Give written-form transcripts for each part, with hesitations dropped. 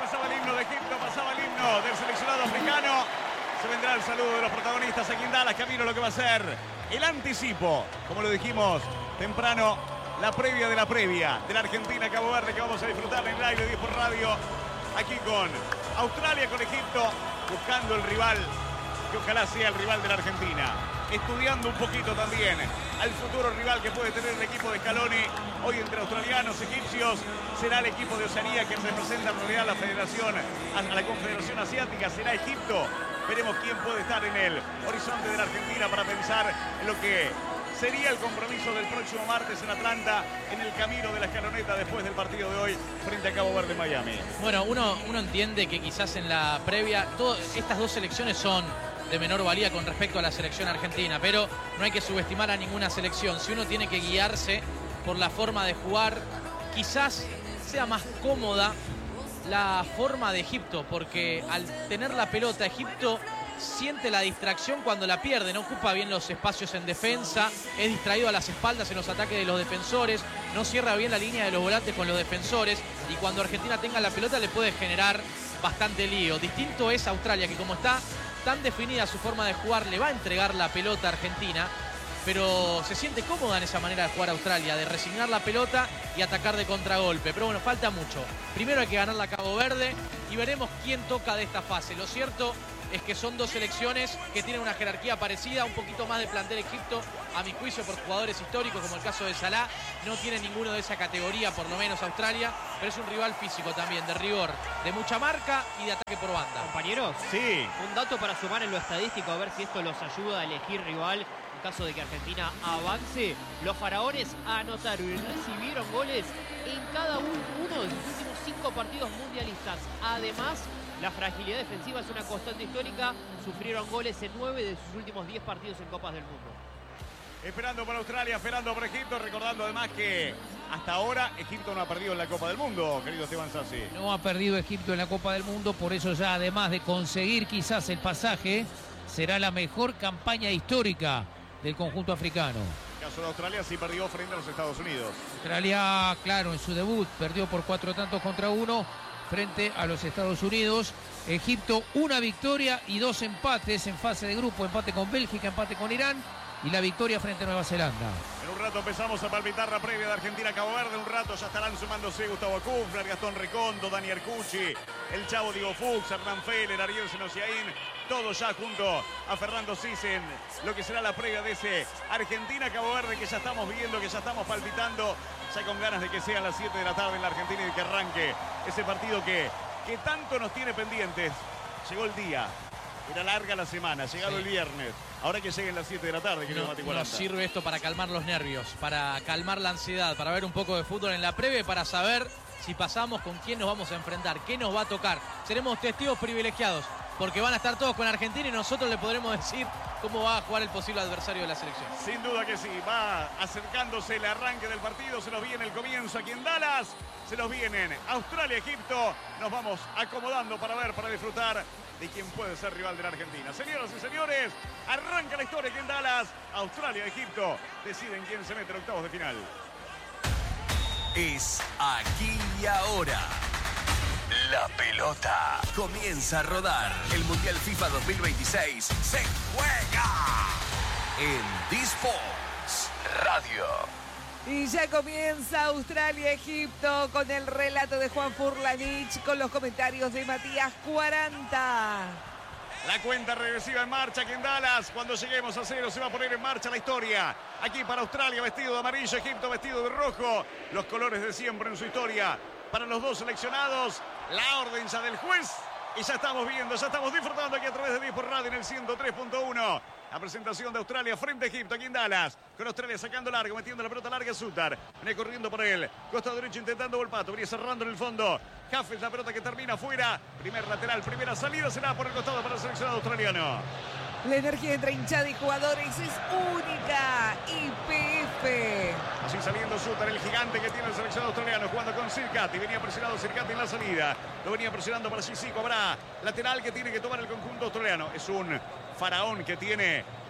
Pasaba el himno de Egipto, pasaba el himno del seleccionado africano. Se vendrá el saludo de los protagonistas aquí en Dallas. Camino lo que va a ser el anticipo, como lo dijimos temprano, la previa de la Argentina-Cabo Verde, que vamos a disfrutar en el aire 10 por radio. Aquí con Australia, con Egipto, buscando el rival, que ojalá sea el rival de la Argentina. Estudiando un poquito también al futuro rival que puede tener el equipo de Scaloni. Hoy entre australianos, egipcios, será el equipo de Oceanía que representa en realidad a la federación, a la Confederación Asiática. Será Egipto. Veremos quién puede estar en el horizonte de la Argentina para pensar en lo que sería el compromiso del próximo martes en Atlanta, en el camino de la escaloneta después del partido de hoy frente a Cabo Verde en Miami. Bueno, uno entiende que quizás en la previa, estas dos selecciones son de menor valía con respecto a la selección argentina, pero no hay que subestimar a ninguna selección. Si uno tiene que guiarse por la forma de jugar, quizás sea más cómoda la forma de Egipto, porque al tener la pelota, Egipto siente la distracción cuando la pierde, no ocupa bien los espacios en defensa, es distraído a las espaldas en los ataques de los defensores, no cierra bien la línea de los volantes con los defensores, y cuando Argentina tenga la pelota le puede generar bastante lío. Distinto es Australia, que como está tan definida su forma de jugar, le va a entregar la pelota a Argentina, pero se siente cómoda en esa manera de jugar Australia, de resignar la pelota y atacar de contragolpe. Pero bueno, falta mucho. Primero hay que ganar la Cabo Verde y veremos quién toca de esta fase. Lo cierto es que son dos selecciones que tienen una jerarquía parecida, un poquito más de plantel Egipto, a mi juicio, por jugadores históricos, como el caso de Salah. No tiene ninguno de esa categoría, por lo menos Australia, pero es un rival físico también, de rigor, de mucha marca y de ataque por banda. Compañeros, sí, un dato para sumar en lo estadístico, a ver si esto los ayuda a elegir rival. En caso de que Argentina avance, los faraones anotaron y recibieron goles en cada uno de sus últimos 5 partidos mundialistas. Además, la fragilidad defensiva es una constante histórica. Sufrieron goles en 9 de sus últimos 10 partidos en Copas del Mundo. Esperando por Australia, esperando por Egipto, recordando además que hasta ahora Egipto no ha perdido en la Copa del Mundo, querido Esteban Sassi. No ha perdido Egipto en la Copa del Mundo, por eso ya además de conseguir quizás el pasaje, será la mejor campaña histórica del conjunto africano. En el caso de Australia sí perdió frente a los Estados Unidos. Australia, claro, en su debut perdió por 4-1 frente a los Estados Unidos. Egipto, una victoria y 2 empates en fase de grupo, empate con Bélgica, empate con Irán y la victoria frente a Nueva Zelanda. En un rato empezamos a palpitar la previa de Argentina-Cabo Verde. En un rato ya estarán sumándose Gustavo Kufler, Gastón Recondo, Dani Arcucci, el Chavo Diego Fuchs, Hernán Feller, Ariel Senosiaín, todos ya junto a Fernando Sisen, lo que será la previa de ese Argentina-Cabo Verde que ya estamos viendo, que ya estamos palpitando, ya con ganas de que sean las 7 de la tarde en la Argentina y de que arranque ese partido que tanto nos tiene pendientes. Llegó el día, era larga la semana, llegado el viernes, ahora que lleguen las 7 de la tarde, querido Mati 40. Nos sirve esto para calmar los nervios, para calmar la ansiedad, para ver un poco de fútbol en la previa y para saber si pasamos, con quién nos vamos a enfrentar, qué nos va a tocar. Seremos testigos privilegiados, porque van a estar todos con Argentina y nosotros le podremos decir cómo va a jugar el posible adversario de la selección. Sin duda que sí, va acercándose el arranque del partido, se nos viene el comienzo aquí en Dallas, se nos vienen Australia, Egipto, nos vamos acomodando para ver, para disfrutar de quién puede ser rival de la Argentina. Señoras y señores, arranca la historia aquí en Dallas, Australia, Egipto, deciden quién se mete en octavos de final. Es aquí y ahora. La pelota comienza a rodar. El Mundial FIFA 2026 se juega en D-Sports Radio. Y ya comienza Australia-Egipto con el relato de Juan Furlanich, con los comentarios de Matías 40. La cuenta regresiva en marcha aquí en Dallas. Cuando lleguemos a 0 se va a poner en marcha la historia. Aquí para Australia vestido de amarillo, Egipto vestido de rojo. Los colores de siempre en su historia. Para los dos seleccionados, la orden ya del juez. Y ya estamos viendo, ya estamos disfrutando aquí a través de 10 por radio en el 103.1. La presentación de Australia frente a Egipto aquí en Dallas. Con Australia sacando largo, metiendo la pelota larga. Sutar. Viene corriendo por él. Costado derecho intentando Volpato. Viene cerrando en el fondo. Jaffes, la pelota que termina fuera. Primer lateral, primera salida será por el costado para el seleccionado australiano. La energía entre hinchada y jugadores es única. YPF. Así saliendo Sutar, el gigante que tiene el seleccionado australiano, jugando con Circati. Venía presionado Circati en la salida. Lo venía presionando para Sissoko. Habrá lateral que tiene que tomar el conjunto australiano. Es un faraón que tiene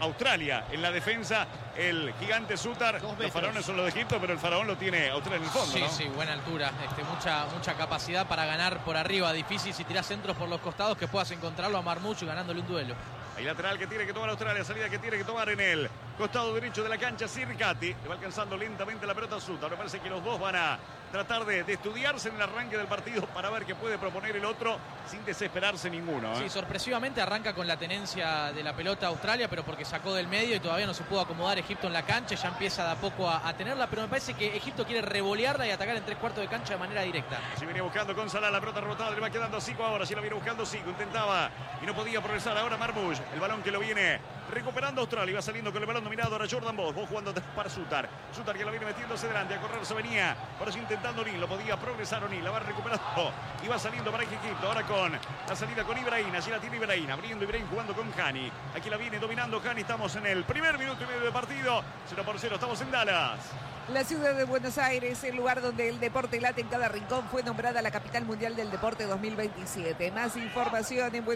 Australia. En la defensa, el gigante Sutar. Los faraones son los de Egipto, pero el faraón lo tiene Australia en el fondo, Sí, ¿no? sí, buena altura. Mucha capacidad para ganar por arriba. Difícil si tirás centros por los costados que puedas encontrarlo a Marmouche ganándole un duelo. Hay lateral que tiene que tomar Australia, salida que tiene que tomar en el costado derecho de la cancha Sirkati. Le va alcanzando lentamente la pelota a Sutar. Me parece que los dos van a tratar de estudiarse en el arranque del partido para ver qué puede proponer el otro sin desesperarse ninguno. Sí, sorpresivamente arranca con la tenencia de la pelota Australia, pero porque sacó del medio y todavía no se pudo acomodar Egipto en la cancha. Ya empieza de a poco a tenerla, pero me parece que Egipto quiere revolearla y atacar en 3/4 de cancha de manera directa. Si venía buscando con Salah, la pelota rebotada, le va quedando a Zico ahora. Si la viene buscando Zico, intentaba y no podía progresar. Ahora Marmouche, el balón que lo viene recuperando Australia. Va saliendo con el balón dominado ahora Jordan Boss. Vos jugando para Sutar. Sutar que la viene metiéndose delante. A correr se venía. Ahora sí intentando O'Neal. Lo podía progresar O'Neal. La va recuperando. Y va saliendo para Egipto. Ahora con la salida con Ibrahim. Allí la tiene Ibrahim. Abriendo Ibrahim jugando con Hani. Aquí la viene dominando Hani. Estamos en el primer minuto y medio de partido. 0-0. Estamos en Dallas. La ciudad de Buenos Aires, el lugar donde el deporte late en cada rincón, fue nombrada la capital mundial del deporte 2027. Más información en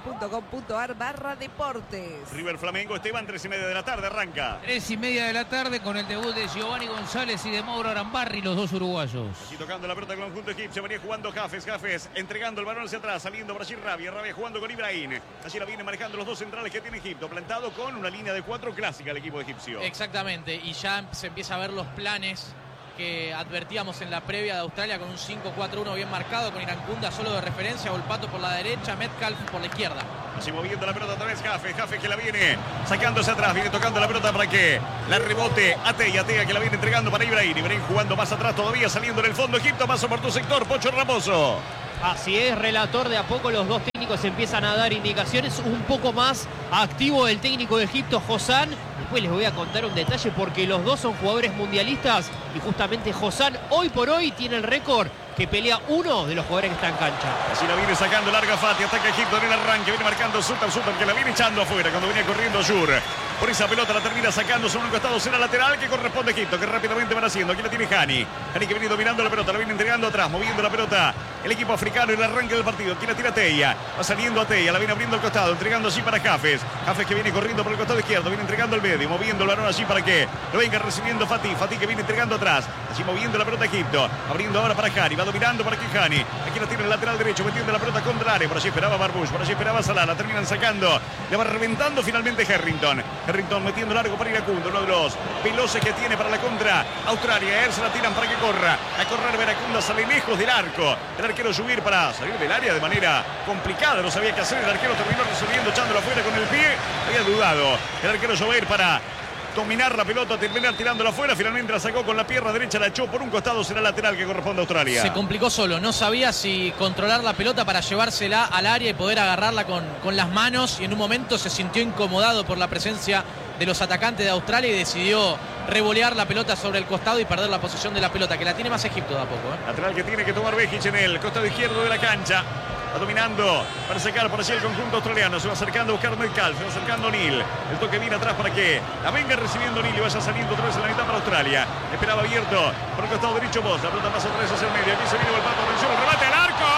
buenosaires.com.ar/deportes. River Flamengo, Esteban, 3:30 de la tarde, arranca. 3:30 de la tarde con el debut de Giovanni González y de Mauro Arambarri, los dos uruguayos. Así tocando la pelota con el conjunto egipcio, venía jugando Jafes entregando el balón hacia atrás, saliendo Brasil Rabia jugando con Ibrahim. Allí la viene manejando los dos centrales que tiene Egipto, plantado con una línea de 4 clásica el equipo egipcio. Exactamente, y ya se empieza a ver los planes que advertíamos en la previa de Australia con un 5-4-1 bien marcado, con Irankunda solo de referencia, Volpato por la derecha, Metcalf por la izquierda. Así moviendo la pelota otra vez Jafes que la viene sacándose atrás, viene tocando la pelota para que la rebote Atea que la viene entregando para Ibrahim jugando más atrás todavía, saliendo en el fondo Egipto, paso por tu sector, Pocho Raposo. Así es, relator, de a poco los dos técnicos empiezan a dar indicaciones, un poco más activo el técnico de Egipto, Hossam. Después les voy a contar un detalle porque los dos son jugadores mundialistas y justamente Hossam hoy por hoy tiene el récord que pelea uno de los jugadores que está en cancha. Así la viene sacando larga Fati, ataca Egipto en el arranque, viene marcando Sutar que la viene echando afuera cuando venía corriendo Yur. Por esa pelota la termina sacando sobre un costado, será lateral que corresponde a Egipto, que rápidamente van haciendo. Aquí la tiene Hani que viene dominando la pelota, la viene entregando atrás, moviendo la pelota el equipo africano en el arranque del partido. Aquí la tira Teya, va saliendo a Teya, la viene abriendo al costado, entregando allí para Jafes que viene corriendo por el costado izquierdo, viene entregando al medio, moviendo el balón allí para que lo venga recibiendo Fati que viene entregando atrás, allí moviendo la pelota a Egipto, abriendo ahora para Hani, va dominando para que Hani, aquí la tiene el lateral derecho, metiendo la pelota contra el área, por allí esperaba Marmouche, por allí esperaba Salah, la terminan sacando, le va reventando finalmente Harrington metiendo largo para Irankunda, uno de los veloces que tiene para la contra Australia. Se la tiran para que corra, a correr Irankunda, sale lejos del arco, el arquero subir para salir del área de manera complicada, no sabía qué hacer, el arquero terminó resolviendo, echándolo afuera con el pie, había dudado el arquero Jover para dominar la pelota, terminar tirándola afuera, finalmente la sacó con la pierna derecha, la echó por un costado, será lateral que corresponde a Australia. Se complicó solo, no sabía si controlar la pelota para llevársela al área y poder agarrarla con las manos, y en un momento se sintió incomodado por la presencia de los atacantes de Australia y decidió revolear la pelota sobre el costado y perder la posición de la pelota, que la tiene más Egipto de a poco. Lateral que tiene que tomar Bejic en el costado izquierdo de la cancha. Va dominando para sacar por allí el conjunto australiano. Se va acercando a buscar Metcalf, se va acercando O'Neal. El toque viene atrás para que la venga recibiendo O'Neal y vaya saliendo otra vez en la mitad para Australia. Esperaba abierto por el costado derecho Boss. La pelota pasa otra vez hacia el medio. Aquí se viene Volpato, atención, el remate al arco.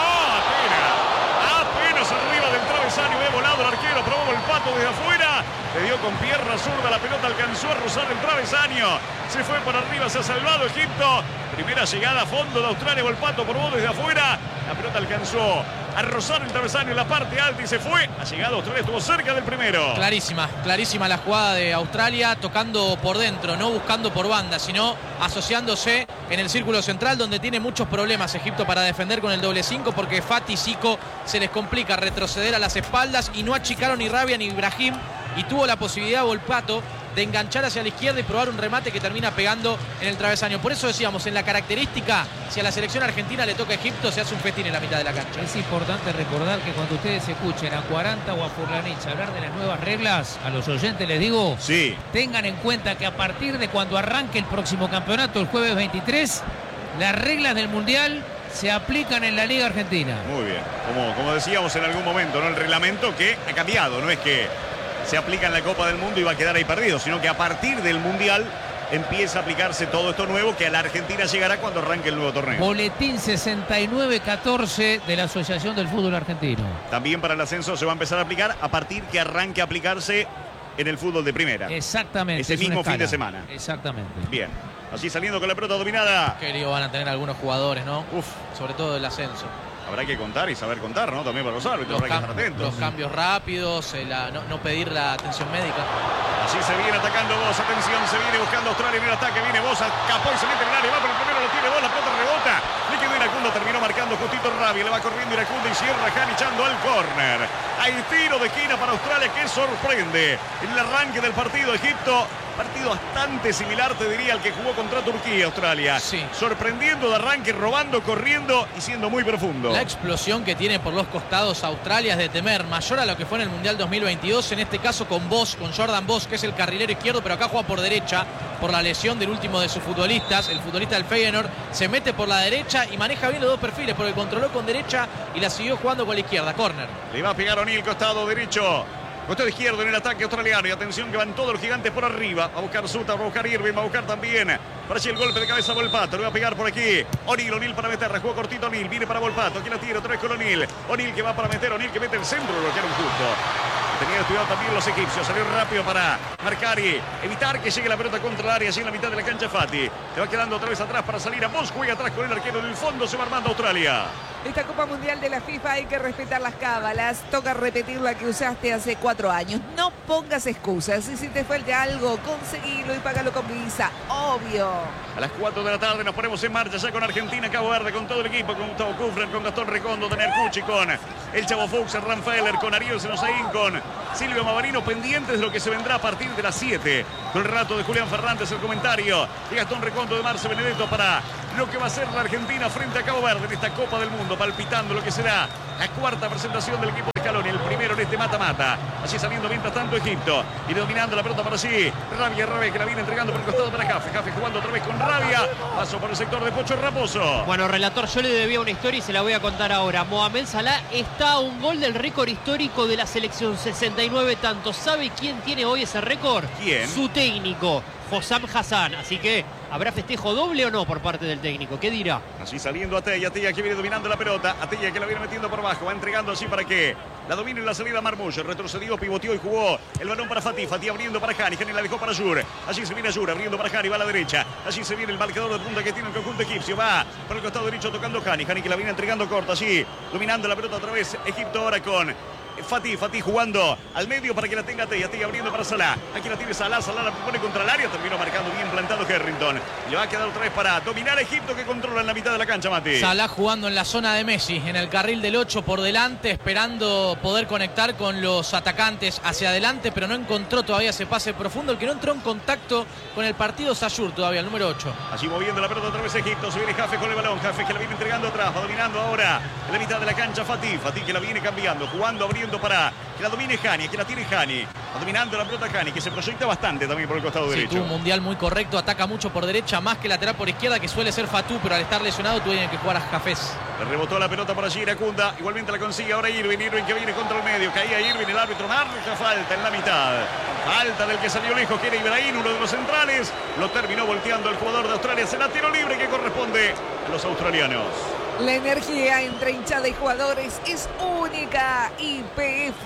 Apenas arriba del travesaño, ve volado el arquero, probó Volpato desde afuera. Le dio con pierna zurda, la pelota alcanzó a rozar el travesaño. Se fue por arriba, se ha salvado Egipto. Primera llegada a fondo de Australia, Volpato probó desde afuera. La pelota alcanzó a rozar el travesaño en la parte alta y se fue. Ha llegado Australia, estuvo cerca del primero. Clarísima la jugada de Australia, tocando por dentro, no buscando por banda, sino asociándose en el círculo central, donde tiene muchos problemas Egipto para defender con el doble 5, porque Fati y Zico se les complica retroceder a las espaldas y no achicaron ni Rabia ni Ibrahim, y tuvo la posibilidad Volpato de enganchar hacia la izquierda y probar un remate que termina pegando en el travesaño. Por eso decíamos, en la característica, si a la selección argentina le toca a Egipto, se hace un festín en la mitad de la cancha. Es importante recordar que cuando ustedes escuchen a 40 o a Furlanich hablar de las nuevas reglas, a los oyentes les digo, sí, tengan en cuenta que a partir de cuando arranque el próximo campeonato, el jueves 23, las reglas del Mundial se aplican en la Liga Argentina. Muy bien, como decíamos en algún momento, ¿no? El reglamento que ha cambiado, no es que se aplica en la Copa del Mundo y va a quedar ahí perdido, sino que a partir del Mundial empieza a aplicarse todo esto nuevo que a la Argentina llegará cuando arranque el nuevo torneo. Boletín 6914 de la Asociación del Fútbol Argentino. También para el ascenso se va a empezar a aplicar a partir que arranque a aplicarse en el fútbol de primera. Exactamente. Ese mismo fin de semana. Exactamente. Bien. Así saliendo con la pelota dominada. Qué lío van a tener algunos jugadores, ¿no? Uf. Sobre todo del ascenso. Habrá que contar y saber contar, ¿no? También para los árbitros, habrá que estar atentos. Los cambios rápidos, no pedir la atención médica. Así se viene atacando Vos, atención, se viene buscando Australia en el ataque, viene Vos, escapó y se mete en el área, va por el primero, lo tiene Vos, la pelota rebota, le quedó Iracundo, terminó marcando Justito Rabia, le va corriendo Iracundo y cierra Jan echando al córner. Hay tiro de esquina para Australia que sorprende. En el arranque del partido, Egipto, partido bastante similar, te diría, al que jugó contra Turquía, Australia. Sí. Sorprendiendo de arranque, robando, corriendo y siendo muy profundo. La explosión que tiene por los costados Australia es de temer, mayor a lo que fue en el Mundial 2022, en este caso con Vos, con Jordan Vos, que es el carrilero izquierdo, pero acá juega por derecha, por la lesión del último de sus futbolistas, el futbolista del Feyenoord, se mete por la derecha y maneja bien los dos perfiles, porque controló con derecha y la siguió jugando con la izquierda, córner. Le va a pegar O'Neill, costado derecho. Costado izquierdo en el ataque australiano. Y atención que van todos los gigantes por arriba. Va a buscar Suta, va a buscar Irving, va a buscar también. Para allí el golpe de cabeza a Volpato. Le va a pegar por aquí. O'Neill para meterla. Jugó cortito O'Neill. Viene para Volpato. Aquí la tira otra vez con O'Neill. O'Neill que va para meter. O'Neill que mete el centro. Lo que era un justo. Tenía estudiado también los egipcios. Salió rápido para marcar y evitar que llegue la pelota contra el área. Allí en la mitad de la cancha Fati. Le va quedando otra vez atrás para salir a Vos. Juega atrás con el arquero. En el fondo se va armando Australia. Esta Copa Mundial de la FIFA hay que respetar las cábalas. Toca repetir la que usaste hace 4 años. No pongas excusas. Y si te falta algo, conseguilo y págalo con Visa. Obvio. A las 4 de la tarde nos ponemos en marcha ya con Argentina, Cabo Verde, con todo el equipo, con Gustavo Kufrer, con Gastón Recondo, Daniel Cucci, con el Chavo Fuchs, el Ranfeller, con Ariel Senosaín, con Silvio Mavarino, pendientes de lo que se vendrá a partir de las 7. Con el rato de Julián Fernández, el comentario de Gastón Recondo, de Marce Benedetto para lo que va a ser la Argentina frente a Cabo Verde en esta Copa del Mundo, palpitando lo que será la cuarta presentación del equipo de Scaloni, el primero en este mata-mata. Así saliendo mientras tanto Egipto y dominando la pelota para sí. Rabia que la viene entregando por el costado para Jafe. Jafe jugando otra vez con Rabia. Paso por el sector de Pocho Raposo. Bueno, relator, yo le debía una historia y se la voy a contar ahora. Mohamed Salah está a un gol del récord histórico de la selección, 69 tantos. ¿Sabe quién tiene hoy ese récord? ¿Quién? Su técnico, Hossam Hassan. Así que, ¿habrá festejo doble o no por parte del técnico? ¿Qué dirá? Así saliendo Atella que viene dominando la pelota. Atella que la viene metiendo por abajo. Va entregando así para que la domine en la salida Marmouche. Retrocedió, pivoteó y jugó el balón para Fatih. Fatih abriendo para Hani. Hani la dejó para Jur. Allí se viene Jur abriendo para Hani. Va a la derecha. Allí se viene el marcador de punta que tiene el conjunto egipcio. Va por el costado derecho tocando Hani. Hani que la viene entregando corta. Allí dominando la pelota otra vez. Egipto ahora con Fatih jugando al medio para que la tenga Atella abriendo para Salah. Aquí la tiene Salah la pone contra el área. Terminó marcando bien plantado Harrington. Le va a quedar otra vez para dominar a Egipto que controla en la mitad de la cancha, Mati. Salah jugando en la zona de Messi, en el carril del 8 por delante, esperando poder conectar con los atacantes hacia adelante, pero no encontró todavía ese pase profundo. El que no entró en contacto con el partido Sayur todavía, el número 8. Allí moviendo la pelota otra vez Egipto. Se viene Jafe con el balón. Jafe que la viene entregando atrás. Va dominando ahora en la mitad de la cancha Fatih que la viene cambiando, jugando, abriendo para que la domine Hani, que la tiene Hani. Va dominando la pelota Hani, que se proyecta bastante también por el costado derecho. Tuvo un mundial muy correcto, ataca mucho por derecha, más que lateral por izquierda, que suele ser Fatou, pero al estar lesionado tuvieron que jugar a Jafés. Le rebotó la pelota por allí Iracunda. Igualmente la consigue ahora Irving que viene contra el medio. Caía Irving, el árbitro marca falta en la mitad. Falta del que salió lejos, que era Ibrahim, uno de los centrales. Lo terminó volteando el jugador de Australia. Será tiro libre que corresponde a los australianos. La energía entre hinchada y jugadores es única. YPF.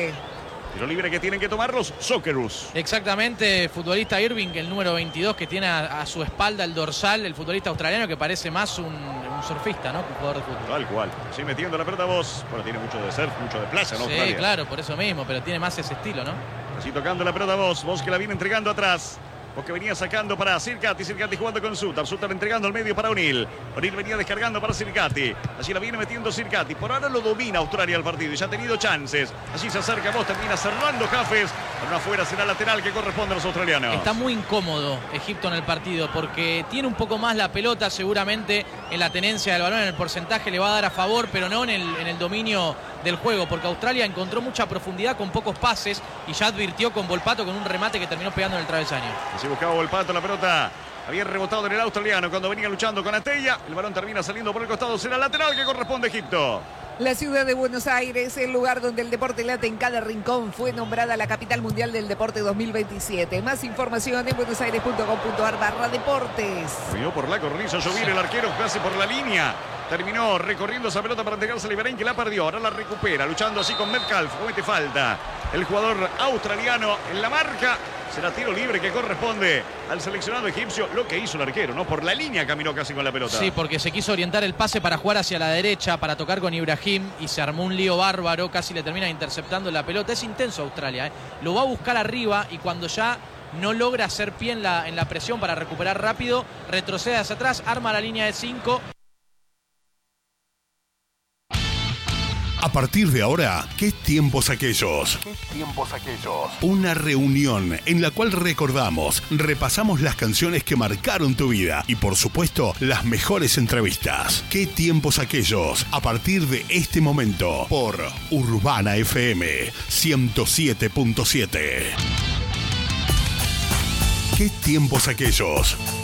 Tiro libre que tienen que tomar los Socceroos. Exactamente, futbolista Irving, el número 22 que tiene a su espalda el dorsal, el futbolista australiano que parece más un surfista, ¿no? Un jugador de fútbol. Tal cual. Sí, metiendo la pelota Vos. Bueno, tiene mucho de surf, mucho de playa, ¿no? Sí, Australia. claro, por eso mismo, pero tiene más ese estilo, ¿no? Así tocando la pelota Vos que la viene entregando atrás. Vos que venía sacando para Sirkati jugando con Sutar entregando al medio para O'Neill. O'Neill venía descargando para Sirkati. Allí la viene metiendo Sirkati. Por ahora lo domina Australia el partido y ya ha tenido chances. Allí se acerca Vos, termina cerrando Jafes. Pero afuera será lateral que corresponde a los australianos. Está muy incómodo Egipto en el partido porque tiene un poco más la pelota seguramente en la tenencia del balón, en el porcentaje le va a dar a favor, pero no en el dominio del juego, porque Australia encontró mucha profundidad con pocos pases y ya advirtió con Volpato con un remate que terminó pegando en el travesaño. Así buscaba Volpato la pelota. Había rebotado en el australiano cuando venía luchando con Atella. El balón termina saliendo por el costado. Será lateral que corresponde a Egipto. La ciudad de Buenos Aires, el lugar donde el deporte late en cada rincón, fue nombrada la capital mundial del deporte 2027. Más información en buenosaires.com.ar/deportes. Vio por la cornisa Llovir, el arquero pase por la línea. Terminó recorriendo esa pelota para entregarse a Liberén, que la perdió. Ahora la recupera, luchando así con Metcalf. Comete falta el jugador australiano en la marca. Será tiro libre que corresponde al seleccionado egipcio. Lo que hizo el arquero, ¿no? Por la línea caminó casi con la pelota. Sí, porque se quiso orientar el pase para jugar hacia la derecha, para tocar con Ibrahim, y se armó un lío bárbaro. Casi le termina interceptando la pelota. Es intenso Australia, ¿eh? Lo va a buscar arriba y cuando ya no logra hacer pie en la presión para recuperar rápido, retrocede hacia atrás, arma la línea de 5. A partir de ahora, ¿qué tiempos aquellos? ¿Qué tiempos aquellos? Una reunión en la cual recordamos, repasamos las canciones que marcaron tu vida y, por supuesto, las mejores entrevistas. ¿Qué tiempos aquellos? A partir de este momento, por Urbana FM 107.7. ¿Qué tiempos aquellos?